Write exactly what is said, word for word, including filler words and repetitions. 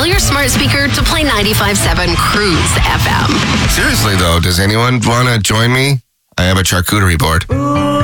your smart speaker to play ninety-five point seven Cruise F M. Seriously, though, does anyone want to join me? I have a charcuterie board.